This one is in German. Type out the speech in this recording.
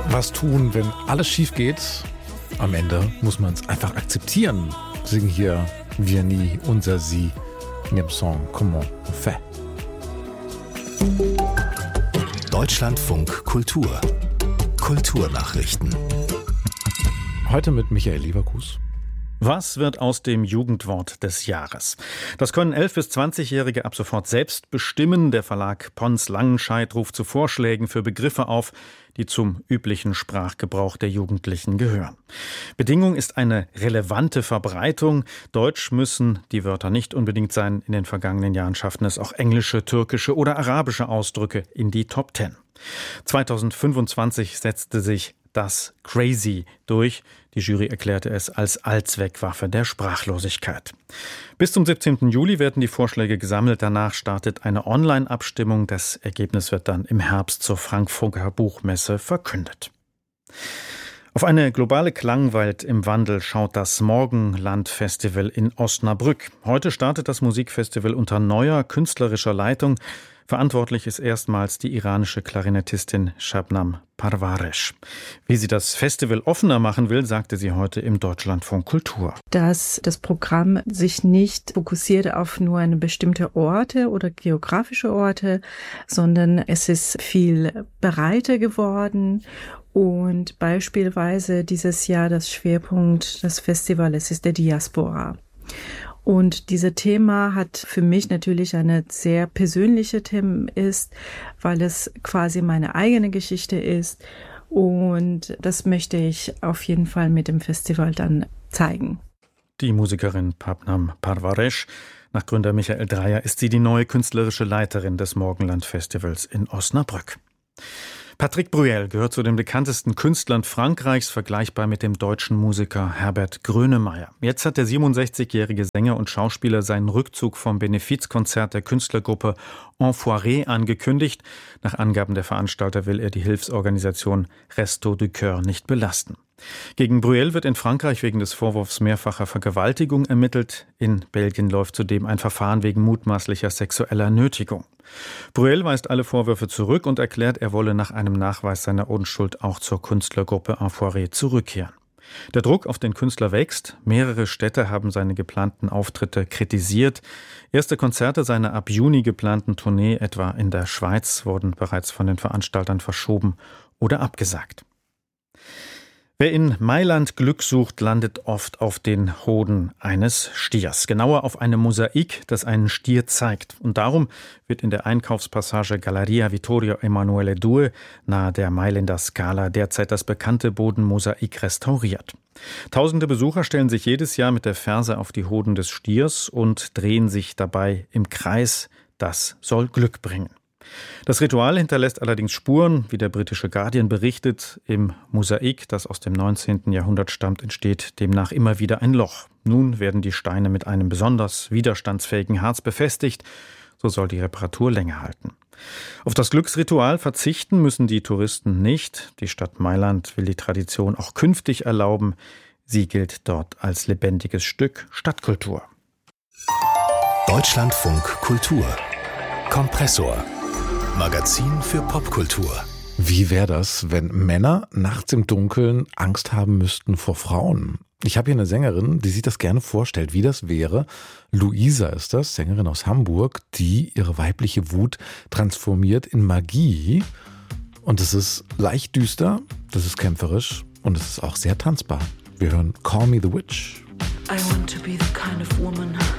Was tun, wenn alles schief geht? Am Ende muss man es einfach akzeptieren. Singen hier Vianney unser Sie in dem Song Comment on fait. Deutschlandfunk Kultur. Kulturnachrichten. Heute mit Michael Lieberkues. Was wird aus dem Jugendwort des Jahres? Das können 11- bis 20-Jährige ab sofort selbst bestimmen. Der Verlag Pons Langenscheidt ruft zu Vorschlägen für Begriffe auf, die zum üblichen Sprachgebrauch der Jugendlichen gehören. Bedingung ist eine relevante Verbreitung. Deutsch müssen die Wörter nicht unbedingt sein. In den vergangenen Jahren schafften es auch englische, türkische oder arabische Ausdrücke in die Top 10. 2025 setzte sich das Crazy durch. Die Jury erklärte es als Allzweckwaffe der Sprachlosigkeit. Bis zum 17. Juli werden die Vorschläge gesammelt. Danach startet eine Online-Abstimmung. Das Ergebnis wird dann im Herbst zur Frankfurter Buchmesse verkündet. Auf eine globale Klangwelt im Wandel schaut das Morgenland-Festival in Osnabrück. Heute startet das Musikfestival unter neuer künstlerischer Leitung. Verantwortlich ist erstmals die iranische Klarinettistin Shabnam Parvaresh. Wie sie das Festival offener machen will, sagte sie heute im Deutschlandfunk Kultur. Dass das Programm sich nicht fokussiert auf nur eine bestimmte Orte oder geografische Orte, sondern es ist viel breiter geworden. Und beispielsweise dieses Jahr das Schwerpunkt des Festivals ist der Diaspora. Und dieses Thema hat für mich natürlich eine sehr persönliche Thema ist, weil es quasi meine eigene Geschichte ist. Und das möchte ich auf jeden Fall mit dem Festival dann zeigen. Die Musikerin Shabnam Parvaresh. Nach Gründer Michael Dreyer ist sie die neue künstlerische Leiterin des Morgenland-Festivals in Osnabrück. Patrick Bruel gehört zu den bekanntesten Künstlern Frankreichs, vergleichbar mit dem deutschen Musiker Herbert Grönemeyer. Jetzt hat der 67-jährige Sänger und Schauspieler seinen Rückzug vom Benefizkonzert der Künstlergruppe Enfoiré angekündigt. Nach Angaben der Veranstalter will er die Hilfsorganisation Restos du Cœur nicht belasten. Gegen Bruel wird in Frankreich wegen des Vorwurfs mehrfacher Vergewaltigung ermittelt. In Belgien läuft zudem ein Verfahren wegen mutmaßlicher sexueller Nötigung. Bruel weist alle Vorwürfe zurück und erklärt, er wolle nach einem Nachweis seiner Unschuld auch zur Künstlergruppe Enfoiré zurückkehren. Der Druck auf den Künstler wächst. Mehrere Städte haben seine geplanten Auftritte kritisiert. Erste Konzerte seiner ab Juni geplanten Tournee, etwa in der Schweiz, wurden bereits von den Veranstaltern verschoben oder abgesagt. Wer in Mailand Glück sucht, landet oft auf den Hoden eines Stiers. Genauer auf einem Mosaik, das einen Stier zeigt. Und darum wird in der Einkaufspassage Galleria Vittorio Emanuele II nahe der Mailänder Scala derzeit das bekannte Bodenmosaik restauriert. Tausende Besucher stellen sich jedes Jahr mit der Ferse auf die Hoden des Stiers und drehen sich dabei im Kreis. Das soll Glück bringen. Das Ritual hinterlässt allerdings Spuren, wie der britische Guardian berichtet. Im Mosaik, das aus dem 19. Jahrhundert stammt, entsteht demnach immer wieder ein Loch. Nun werden die Steine mit einem besonders widerstandsfähigen Harz befestigt. So soll die Reparatur länger halten. Auf das Glücksritual verzichten müssen die Touristen nicht. Die Stadt Mailand will die Tradition auch künftig erlauben. Sie gilt dort als lebendiges Stück Stadtkultur. Deutschlandfunk Kultur. Kompressor. Magazin für Popkultur. Wie wäre das, wenn Männer nachts im Dunkeln Angst haben müssten vor Frauen? Ich habe hier eine Sängerin, die sich das gerne vorstellt, wie das wäre. Luisa ist das, Sängerin aus Hamburg, die ihre weibliche Wut transformiert in Magie. Und es ist leicht düster, das ist kämpferisch und es ist auch sehr tanzbar. Wir hören Call Me the Witch. I want to be the kind of woman